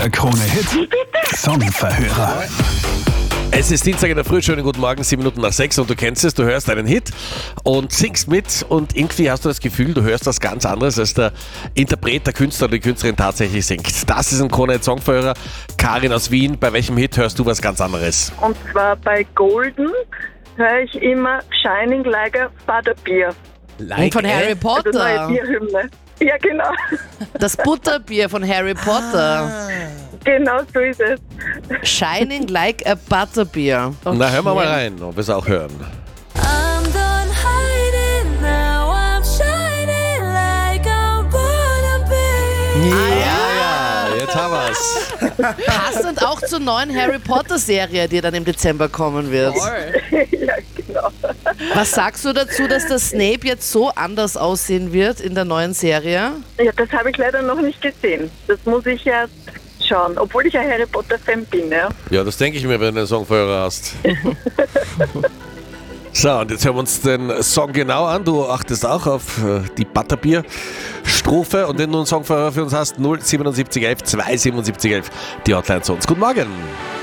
Der Krone-Hit Songverhörer. Es ist Dienstag in der Früh, schönen guten Morgen, 7:07 und du kennst es, du hörst einen Hit und singst mit und irgendwie hast du das Gefühl, du hörst was ganz anderes, als der Interpret, der Künstler oder die Künstlerin tatsächlich singt. Das ist ein Krone-Hit Songverhörer. Karin aus Wien, bei welchem Hit hörst du was ganz anderes? Und zwar bei Golden höre ich immer Shining Like a Butterbeer. Und von Harry Also neue Potter. Bierhymne. Ja, genau. Das Butterbier von Harry Potter. Genau so ist es. Shining like a Butterbeer. Okay. Na, hören wir mal rein, ob wir es auch hören. I'm done hiding now, I'm shining like a butterbeer. Ja, jetzt haben wir's. Passend auch zur neuen Harry Potter Serie, die dann im Dezember kommen wird. Ja, genau. Was sagst du dazu, dass der Snape jetzt so anders aussehen wird in der neuen Serie? Ja, das habe ich leider noch nicht gesehen. Das muss ich erst schauen, obwohl ich ein Harry Potter-Fan bin, ja. Ja, das denke ich mir, wenn du einen Songverhörer hast. So, und jetzt hören wir uns den Song genau an. Du achtest auch auf die Butterbier-Strophe und wenn du einen Songverhörer für uns hast, 07711 27711, die Hotline zu uns. Guten Morgen.